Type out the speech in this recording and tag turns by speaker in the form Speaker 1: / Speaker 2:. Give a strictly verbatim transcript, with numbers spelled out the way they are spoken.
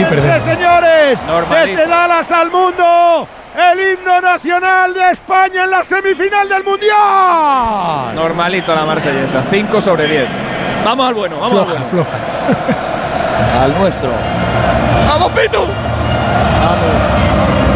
Speaker 1: aquí perdemos.
Speaker 2: Señores,
Speaker 3: Normalito.
Speaker 2: desde Dallas al mundo, el himno nacional de España en la semifinal del Mundial.
Speaker 3: Normalito la marsellesa, cinco sobre diez. Vamos al bueno, vamos
Speaker 1: Floja,
Speaker 3: al bueno.
Speaker 1: floja.
Speaker 4: Al nuestro.
Speaker 3: ¡Vamos, Pitu!
Speaker 4: Vamos.